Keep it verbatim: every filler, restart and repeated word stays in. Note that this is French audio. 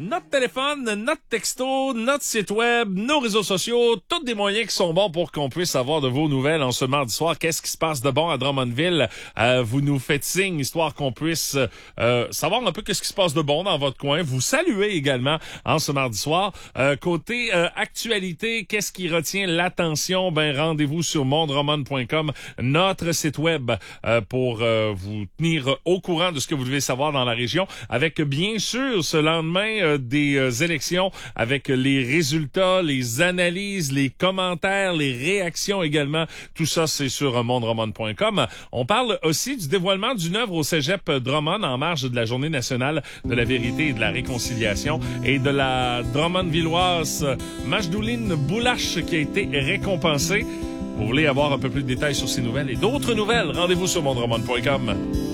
notre téléphone, notre texto, notre site web, nos réseaux sociaux, tous des moyens qui sont bons pour qu'on puisse avoir de vos nouvelles en ce mardi soir. Qu'est-ce qui se passe de bon à Drummondville? Euh, vous nous faites signe, histoire qu'on puisse euh, savoir un peu qu'est-ce qui se passe de bon dans votre coin. Vous saluez également en ce mardi soir. Euh, côté euh, actualité, qu'est-ce qui retient l'attention? Ben, rendez-vous sur mondroman point com, notre site web, euh, pour euh, vous tenir au courant de ce que vous devez savoir dans la région, avec bien sûr ce lendemain euh, des euh, élections, avec les résultats, les analyses, les commentaires, les réactions également. Tout ça, c'est sur euh, mondroman point com. On parle aussi du dévoilement d'une œuvre au Cégep Drummond en marge de la Journée nationale de la vérité et de la réconciliation et de la Drummondvilloise Majdouline Boulache qui a été récompensée. Vous voulez avoir un peu plus de détails sur ces nouvelles et d'autres nouvelles, rendez-vous sur mondroman point com.